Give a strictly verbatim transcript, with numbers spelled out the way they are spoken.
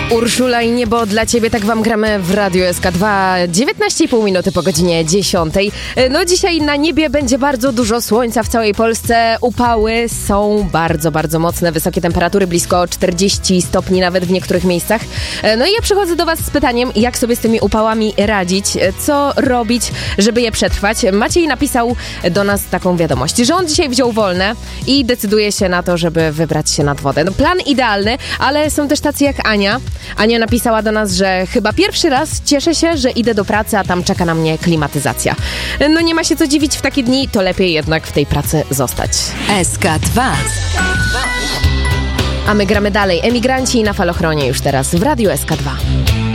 Urszula i Niebo dla Ciebie, tak Wam gramy w Radiu S K dwa, dziewiętnaście i pół minuty po godzinie dziesiątej. No dzisiaj na niebie będzie bardzo dużo słońca w całej Polsce, upały są bardzo, bardzo mocne, wysokie temperatury, blisko czterdzieści stopni nawet w niektórych miejscach. No i ja przychodzę do Was z pytaniem, jak sobie z tymi upałami radzić, co robić, żeby je przetrwać. Maciej napisał do nas taką wiadomość, że on dzisiaj wziął wolne i decyduje się na to, żeby wybrać się nad wodę. No plan idealny, ale są też tacy jak Ania. Ania napisała do nas, że chyba pierwszy raz cieszę się, że idę do pracy, a tam czeka na mnie klimatyzacja. No nie ma się co dziwić w takie dni, to lepiej jednak w tej pracy zostać. S K dwa. A my gramy dalej. Emigranci na Falochronie już teraz w Radiu S K dwa.